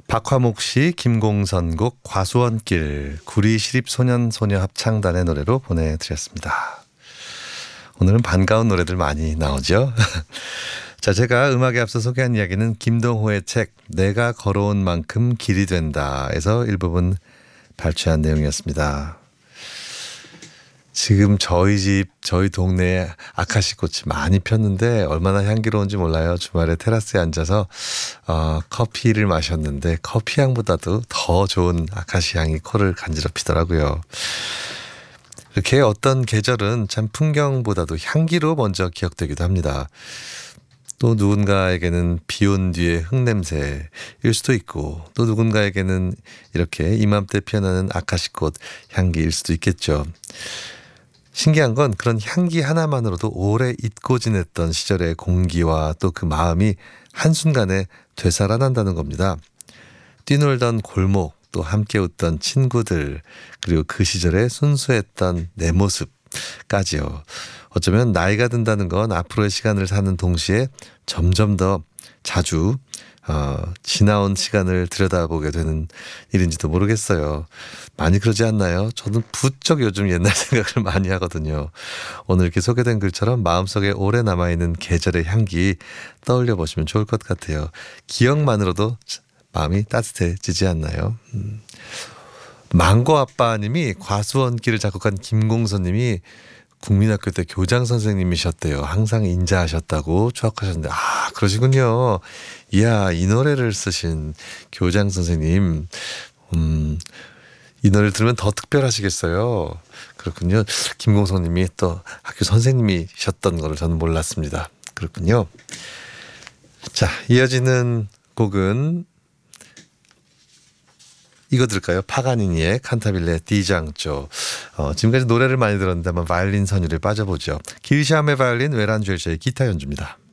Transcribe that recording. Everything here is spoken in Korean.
박화목 씨, 김공선 곡 과수원길 구리시립소년소녀 합창단의 노래로 보내드렸습니다. 오늘은 반가운 노래들 많이 나오죠. 자, 제가 음악에 앞서 소개한 이야기는 김동호의 책 내가 걸어온 만큼 길이 된다에서 일부분 발췌한 내용이었습니다. 지금 저희 동네에 아카시꽃이 많이 폈는데 얼마나 향기로운지 몰라요. 주말에 테라스에 앉아서 커피를 마셨는데 커피 향보다도 더 좋은 아카시 향이 코를 간지럽히더라고요. 이렇게 어떤 계절은 참 풍경보다도 향기로 먼저 기억되기도 합니다. 또 누군가에게는 비 온 뒤의 흙냄새일 수도 있고 또 누군가에게는 이렇게 이맘때 피어나는 아카시꽃 향기일 수도 있겠죠. 신기한 건 그런 향기 하나만으로도 오래 잊고 지냈던 시절의 공기와 또 그 마음이 한순간에 되살아난다는 겁니다. 뛰놀던 골목, 또 함께 웃던 친구들, 그리고 그 시절에 순수했던 내 모습까지요. 어쩌면 나이가 든다는 건 앞으로의 시간을 사는 동시에 점점 더 자주 지나온 시간을 들여다보게 되는 일인지도 모르겠어요. 많이 그러지 않나요? 저는 부쩍 요즘 옛날 생각을 많이 하거든요. 오늘 이렇게 소개된 글처럼 마음속에 오래 남아있는 계절의 향기 떠올려 보시면 좋을 것 같아요. 기억만으로도 마음이 따뜻해지지 않나요? 망고 아빠님이 과수원길을 작곡한 김공선님이 국민학교 때 교장 선생님이셨대요. 항상 인자하셨다고 추억하셨는데 그러시군요. 이야, 이 노래를 쓰신 교장 선생님, 이 노래를 들으면 더 특별하시겠어요. 그렇군요. 김공선님이 또 학교 선생님이셨던 거를 저는 몰랐습니다. 그렇군요. 자, 이어지는 곡은 이거 들을까요? 파가니니의 칸타빌레 디장조. 지금까지 노래를 많이 들었는데 한번 바이올린 선율에 빠져보죠. 길시암의 바이올린, 외란주엘의 기타 연주입니다.